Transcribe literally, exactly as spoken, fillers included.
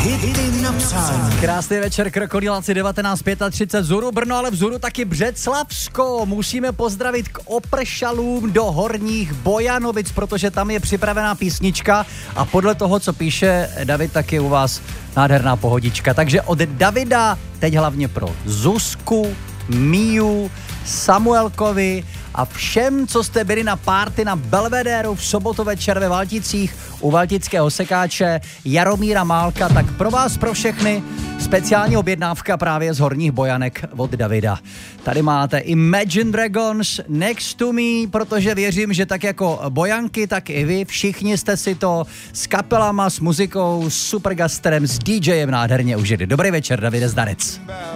Hity na přání. Krásný večer, Krokodýláci, devatenáct třicet pět, Zuru Brno, ale v Zuru taky Břeclavsko. Musíme pozdravit k opršalům do Horních Bojanovic, protože tam je připravená písnička a podle toho, co píše David, tak je u vás nádherná pohodička. Takže od Davida teď hlavně pro Zuzku, Míju, Samuelkovi a všem, co jste byli na párty na Belvedéru v sobotu večer ve Valticích u Valtického sekáče Jaromíra Málka, tak pro vás, pro všechny speciální objednávka právě z Horních Bojanek od Davida. Tady máte Imagine Dragons Next to Me, protože věřím, že tak jako Bojanky, tak i vy všichni jste si to s kapelama, s muzikou, s Supergastrem, s DJem nádherně užili. Dobrý večer, Davide, zdarec.